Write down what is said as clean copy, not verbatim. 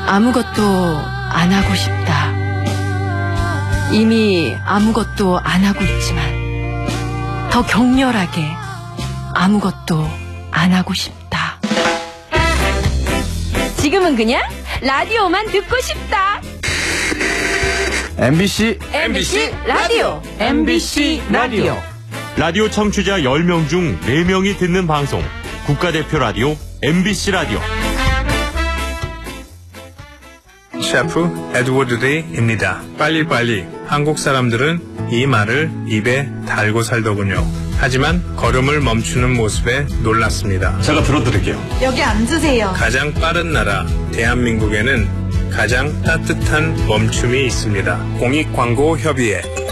아무것도 안 하고 싶다. 이미 아무것도 안 하고 있지만 더 격렬하게 아무것도 안 하고 싶다. 지금은 그냥 라디오만 듣고 싶다. MBC 라디오. MBC 라디오. 라디오 청취자 10명 중 4명이 듣는 방송. 국가대표 라디오 MBC 라디오. 셰프 에드워드 데이입니다. 빨리빨리. 한국 사람들은 이 말을 입에 달고 살더군요. 하지만 걸음을 멈추는 모습에 놀랐습니다. 제가 들어드릴게요. 여기 앉으세요. 가장 빠른 나라 대한민국에는 가장 따뜻한 멈춤이 있습니다. 공익광고협의회